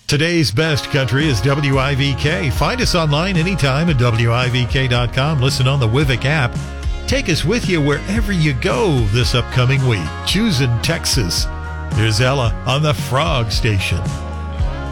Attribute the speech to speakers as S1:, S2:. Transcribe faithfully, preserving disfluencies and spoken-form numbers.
S1: Today's best country is W I V K. Find us online anytime at W I V K dot com. Listen on the Wivik app. Take us with you wherever you go this upcoming week. Choosing Texas. Here's Ella on the Frog Station.